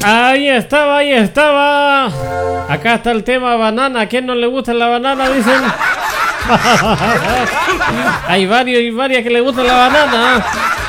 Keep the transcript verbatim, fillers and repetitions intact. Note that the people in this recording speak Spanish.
Ahí estaba, ahí estaba. Acá está el tema banana. ¿A quién no le gusta la banana? Dicen. Hay varios y varias que le gusta la banana.